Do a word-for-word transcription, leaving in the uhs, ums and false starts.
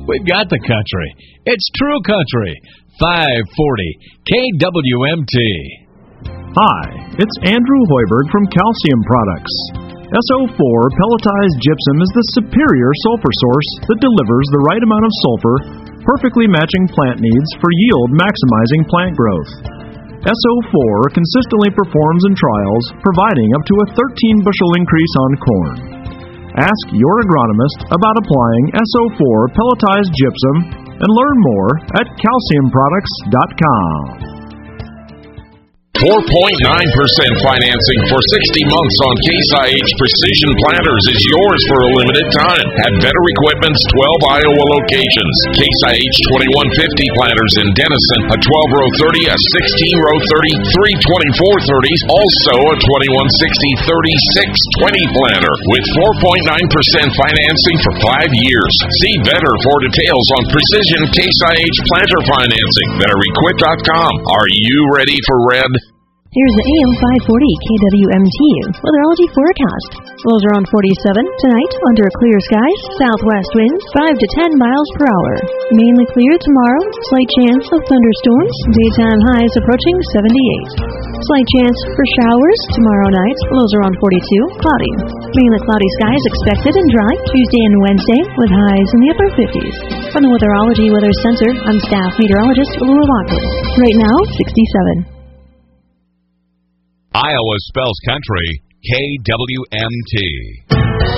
We've got the country. It's true country. five forty K W M T. Hi, it's Andrew Hoiberg from Calcium Products. S O four pelletized gypsum is the superior sulfur source that delivers the right amount of sulfur, perfectly matching plant needs for yield-maximizing plant growth. S O four consistently performs in trials, providing up to a thirteen bushel increase on corn. Ask your agronomist about applying S O four pelletized gypsum and learn more at calcium products dot com. four point nine percent financing for sixty months on Case I H Precision Planters is yours for a limited time at Better Equipment's twelve Iowa locations. Case I H twenty-one fifty planters in Denison, a twelve row thirty, a sixteen row thirty, three twenty-four thirties, also a twenty-one sixty thirty-six twenty planter with four point nine percent financing for five years. See Better for details on Precision Case I H planter financing. Better Equip dot com. Are you ready for red? Here's the A M five forty K W M T weatherology forecast. Lows around forty-seven tonight under clear skies. Southwest winds five to ten miles per hour. Mainly clear tomorrow. Slight chance of thunderstorms. Daytime highs approaching seventy-eight. Slight chance for showers tomorrow night. Lows around forty-two. Cloudy. Mainly cloudy skies expected and dry Tuesday and Wednesday with highs in the upper fifties. From the Weatherology Weather Center, I'm staff meteorologist Laura Lockwood. Right now, sixty-seven. Iowa spells country, K W M T.